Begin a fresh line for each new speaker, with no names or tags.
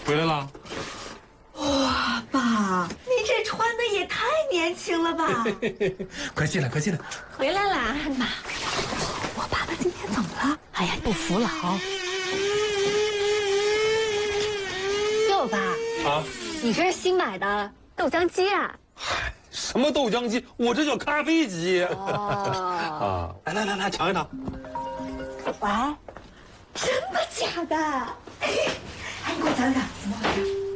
回来了。
哇，爸，你这穿的也太年轻了吧！
快进来，快进来。
回来啦，妈。我爸他今天怎么了？哎呀，不服老。
哟，爸
啊，
你这是新买的豆浆机啊？
什么豆浆机？我这叫咖啡机。
哦，
啊，来，尝一尝。
喂，真的假的？哎，你给我讲讲怎么回事？